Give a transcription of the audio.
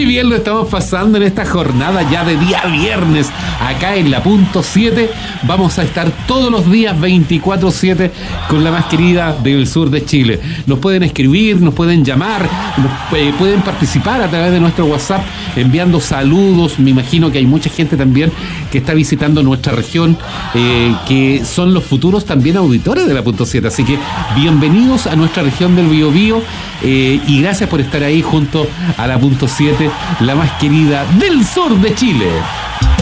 Muy bien lo estamos pasando en esta jornada ya de día viernes. Acá en la punto 7 vamos a estar todos los días 24/7 con la más querida del sur de Chile. Nos pueden escribir, nos pueden llamar, pueden participar a través de nuestro WhatsApp enviando saludos. Me imagino que hay mucha gente también que está visitando nuestra región, que son los futuros también auditores de la punto 7. Así que bienvenidos a nuestra región del Biobío, y gracias por estar ahí junto a la punto 7, la más querida del sur de Chile.